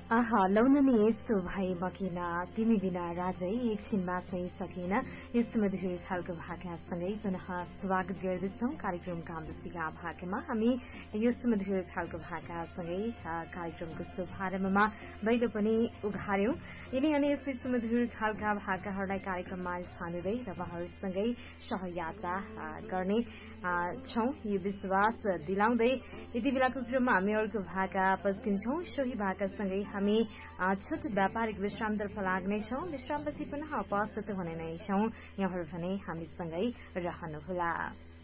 आहा loan नि यस्तो भए बकिन तिमी बिना राजै एकछिन बाँच्नै सकिन। यस्तो मधुर खालको भाकासँगै पुनः स्वागत गर्दछौ कार्यक्रम कामदशीका भाकामा। हामी यस्तो मधुर खालको भाकासँगै कार्यक्रमको शुभारम्भमा दैलो पनि उघार्यौं। यिनै अनि यस्तो मधुर खालका भाकाहरूलाई कार्यक्रममा स्थान दिँदै तपाईहरूसँगै सहयात्रा गर्ने छौं यो विश्वास दिलाउँदै यति बेलाको क्रममा हामी अर्को भाका पस्किन्छौं। सोही भाकासँगै हामी छोटो व्यापारिक विश्रामतर्फ लाग्नेछौं। विश्रामपछि पुनः उपस्थित हुने नै छौं। यहाँहरू भने हामीसँगै रहनुहोला।